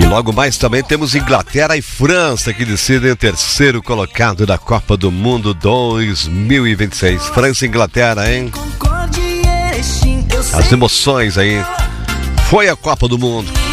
logo mais também temos Inglaterra e França, que decidem o terceiro colocado da Copa do Mundo 2026. França e Inglaterra, hein? As emoções aí. Foi a Copa do Mundo.